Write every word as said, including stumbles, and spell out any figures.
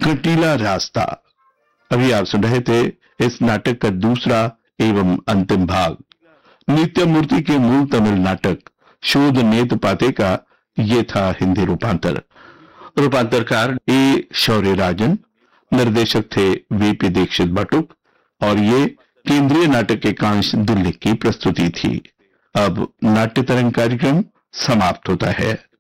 कटीला रास्ता। अभी आप सुन रहे थे इस नाटक का दूसरा एवं अंतिम भाग। नित्य मूर्ति के मूल तमिल नाटक शोध नेत पाते का ये था हिंदी रूपांतर। रूपांतरकार ए शौर्य राजन, निर्देशक थे वीपी दीक्षित बटुक और ये केंद्रीय नाटक एकांश दिल्ली की प्रस्तुति थी। अब नाट्य तरंग कार्यक्रम समाप्त होता है।